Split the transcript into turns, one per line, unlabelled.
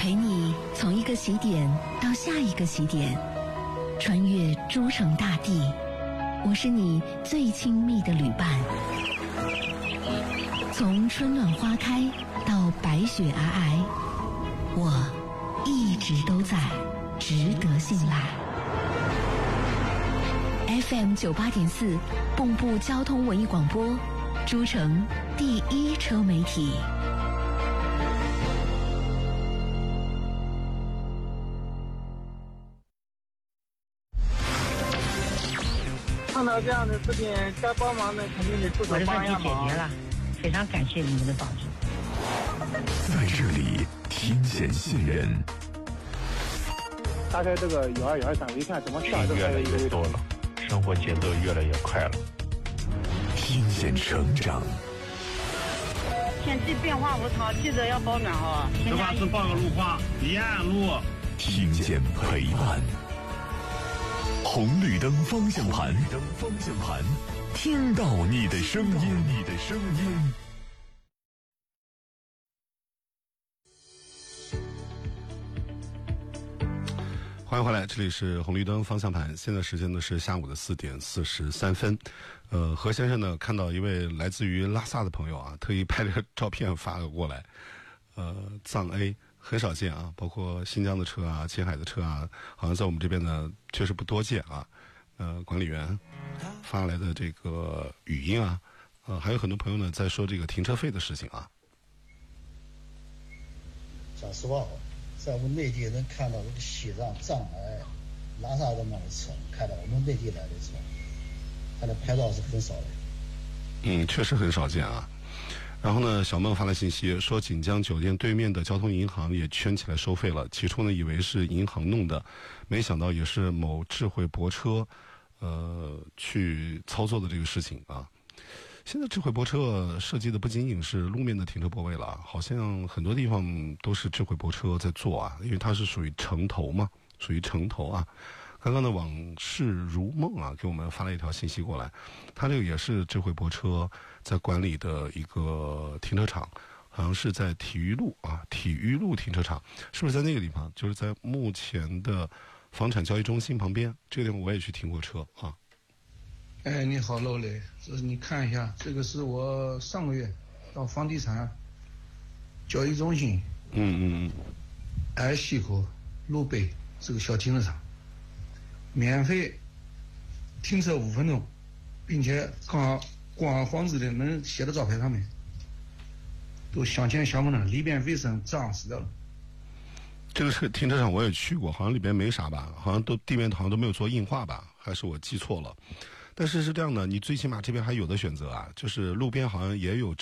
陪你从一个起点到下一个起点，穿越诸城大地。我是你最亲密的旅伴。从春暖花开到白雪皑皑，我一直都在，值得信赖。FM 98.4，蚌埠交通文艺广播，诸城第一车媒体。
看到这样的事情，该帮忙的肯定得出手帮一下忙。
我的问题解决了，非常感谢你们的帮助。
在这里听见信任。
大概这个有二三，我一看怎么事儿都
越来越多了，生活节奏越来越快了。
听见成长。
天气变化无常，记得要保暖哈。
这把是报个路况，沿岸路。
听见陪伴。红绿灯方向盘，听到你的声音，
欢迎回来，这里是红绿灯方向盘。现在时间呢是下午的4点43分。何先生呢看到一位来自于拉萨的朋友啊，特意拍了个照片发了过来。藏 A 很少见啊，包括新疆的车啊、青海的车啊，好像在我们这边呢确实不多见啊。管理员发来的这个语音啊，还有很多朋友呢在说这个停车费的事情啊。
讲实话，在我们内地能看到这个西藏、藏埃、拉萨这么的车，看到我们内地来的车，它的牌照是很少的。
确实很少见啊。然后呢，小梦发来信息说，锦江酒店对面的交通银行也圈起来收费了。起初呢，以为是银行弄的，没想到也是某智慧泊车，去操作的这个事情啊。现在智慧泊车设计的不仅仅是路面的停车泊位了，好像很多地方都是智慧泊车在做啊，因为它是属于城投嘛，属于城投啊。刚刚的往事如梦啊，给我们发了一条信息过来，他这个也是智慧泊车在管理的一个停车场，好像是在体育路停车场，是不是在那个地方？就是在目前的房产交易中心旁边，这个地方我也去停过车啊。
哎，你好，老雷，你看一下，这个是我上个月到房地产交易中心，挨溪口路北这个小停车场。免费停车5分钟，并且光黄字的能写到招牌上面，都镶嵌小木呢，里边卫生脏死掉了。
这个停车场我也去过，好像里边没啥吧，好像地面好像都没有做硬化吧，还是我记错了？但是是这样的，你最起码这边还有的选择啊，就是路边好像也有